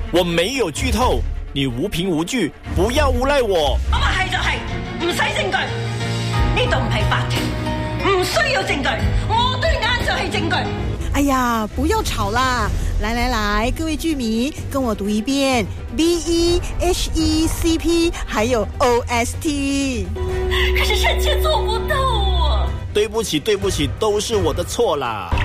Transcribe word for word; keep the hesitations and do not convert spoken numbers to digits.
我没有劇透，你無憑無據，不要誣賴我。 我話係就係，唔使證據。呢度唔係法庭，唔需要證據。我對眼就係證據。 哎呀，不要吵啦！來來來，各位劇迷，跟我讀一遍 B E H E C P， 還有 O S T。 可是臣妾做不到啊！ 對不起，對不起，都是我的錯啦。